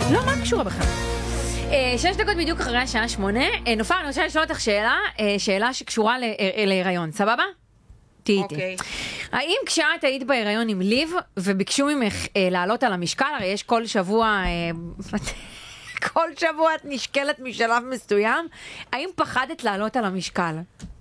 לא, מה קשורה בכלל? 6 דקות בדיוק אחרי השעה 8. נופר, אני רוצה לשאול אותך שאלה שקשורה להיריון, סבבה? תהיי איתי. האם כשאת היית בהיריון עם ליב, וביקשו ממך לעלות על המשקל, הרי יש כל שבוע, כל שבוע את נשקלת משלב מסוים, האם פחדת לעלות על המשקל?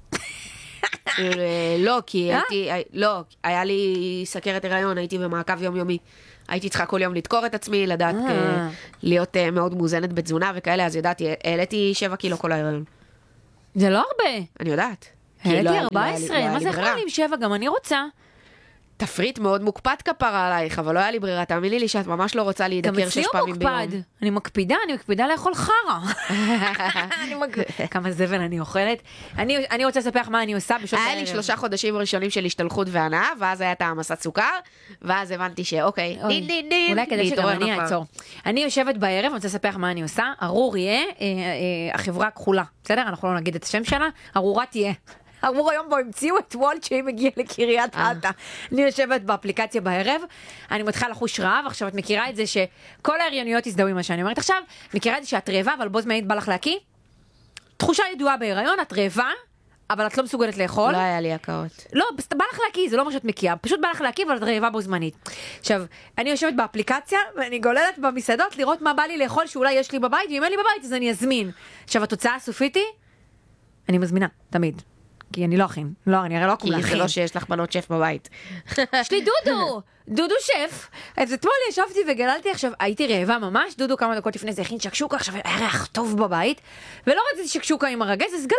לא, כי היה לי סכרת הריון, הייתי במעקב יומיומי. הייתי צריכה כל יום לדקור את עצמי, לדעת להיות מאוד מוזנת בתזונה וכאלה, אז ידעתי, העליתי 7 קילו כל ההיריון. זה לא הרבה. אני יודעת. העליתי 14, מה זה יכולה עם 7? גם אני רוצה. תפריט מאוד מוקפד כפרה עלייך, אבל לא היה לי ברירה, תאמיני לי שאת ממש לא רוצה להידקר 6 פעמים ביום. אני מקפידה לאכול חרה. כמה זבל אני אוכלת. אני רוצה לספר מה אני עושה בשעות הערב. היה לי 3 חודשים ראשונים של השתלחות והנאה, ואז היה את המסת סוכר, ואז הבנתי שאוקיי, דין, אולי כדי שגם אני אעצור. אני יושבת בערב, אני רוצה לספר מה אני עושה. ארור יהיה החברה הכחולה, בסדר? אנחנו לא נגיד את השם שלה, ארורה תהיה. אמרו היום בו המציאו את וולט שהיא מגיעה לקריית אתא. אני יושבת באפליקציה בערב, אני מתחילה לחוש רעב, עכשיו את מכירה את זה שכל ההריוניות הזדהו עם מה שאני אומרת עכשיו, מכירה את זה שאת רעבה, אבל בו זמנית בא לך להקיא? תחושה ידועה בהיריון, את רעבה, אבל את לא מסוגלת לאכול. לא היה לי הקאות. לא, בא לך להקיא, זה לא מה שאת מקיאה, פשוט בא לך להקיא, אבל את רעבה בו זמנית. עכשיו, אני יושבת באפליקציה, ואני גוללת במסעדות לראות מה בא לי לאכול שאולי יש לי בבית, ואם אין לי בבית, אז אני אזמין. עכשיו, התוצאה הסופית היא, אני מזמינה, תמיד. כי אני לא אכין, אני הרי לא אקום להכין. כי זה לא שיש לך בנות שף בבית. יש לי דודו שף. אז אתמול ישבתי וגללתי, עכשיו הייתי רעבה ממש, דודו כמה דקות לפני זה הכין שקשוקה, עכשיו היה ריח טוב בבית, ולא רציתי שקשוקה עם הרגז, אז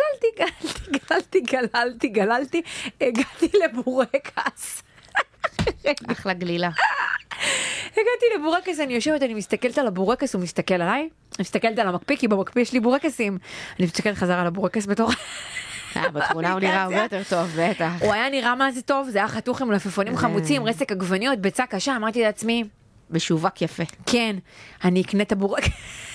גללתי, הגעתי לבורקס. אחלה גלילה. הגעתי לבורקס, אני יושבת, אני מסתכלת על הבורקס, הוא מסתכל עליי, אני מסתכלת על המקפיא, כי במקפיא יש לי בורקסים. אני מסתכלת חזרה על הבורקס בתור... בתמונה הוא נראה הרבה יותר טוב, בטח. הוא היה נראה מה זה טוב, זה היה חתוך עם לפפונים חמוצים, רסק עגבניות, ביצה קשה, אמרתי לעצמי, משווק יפה. כן, אני אקנה את הבורקס,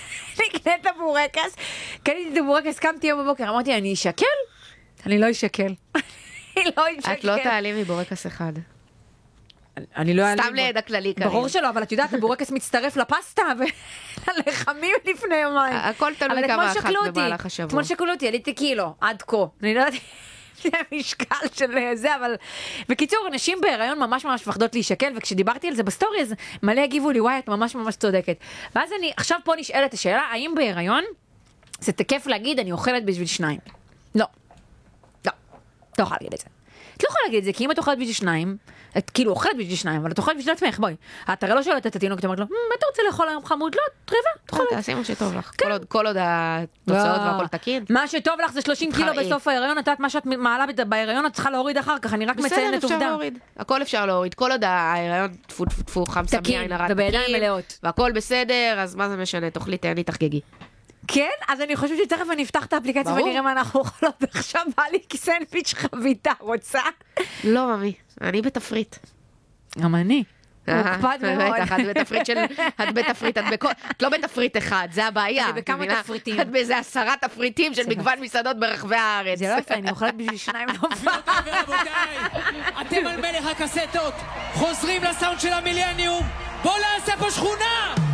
קניתי את הבורקס, קמתי יום בבוקר, אמרתי, אני אשקל? אני לא אשקל. את לא תעלי מבורקס אחד. אני לא אעלים. סתם לידע כללי כרגע. ברור שלא, אבל את יודעת, הבורקס מצטרף לפסטה ולחמים לפני יומיים. הכל תלוי כמה אחת במהלך השבוע. אתמול שקלו אותי, עליתי קילו, עד כה. אני לא יודעת, זה המשקל של זה, אבל... בקיצור, נשים בהיריון ממש מפחדות להישקל, וכשדיברתי על זה בסטורי, אז מלא הגיבו לי, וואי, את ממש צודקת. ואז אני, עכשיו פה נשאלת השאלה, האם בהיריון זה תקף להגיד, אני אוכלת בשביל 2? לא. לא יכולה להגיד את זה. את לא יכולה להגיד את זה, כי אם את אוכלת בשביל 2, את כאילו אוכלת בשביל 2, אבל את אוכלת בשביל עצמך, בואי. את הרי לא שואלת את התינוק, את אומרת לו, מה אתה רוצה לאכול היום חמוד? לא, את רעבה, תעשי מה שטוב לך. כל עוד התוצאות והכל תקין. מה שטוב לך זה 30 קילו בסוף ההיריון, את יודעת מה שאת מעלה בהיריון, את צריכה להוריד אחר כך, אני רק מציינת עובדה. בסדר, אפשר להוריד. הכל אפשר להוריד. כל עוד ההיריון טפו חמסה מעין הרע ובידיים מלאות. והכל בסדר, אז מה זה משנה? תאכלי, תהני, תחגגי. כן? אז אני חושבת שתכף אני אפתח את האפליקציה ונראה מה אנחנו אוכלות, ועכשיו בא לי סנדוויץ' חביתה, רוצה? לא, ממי, אני בתפריט. גם אני. מוקפד מאוד. את בתפריט, את לא בתפריט אחד, זה הבעיה. אני בכמה תפריטים. את באיזה 10 תפריטים של מגוון מסעדות ברחבי הארץ. זה לא יפה, אני אוכלת בשביל 2 נופע. אתם על מלך הקסטות, חוזרים לסאונד של המילניום, בואו נעשה פה שכונה!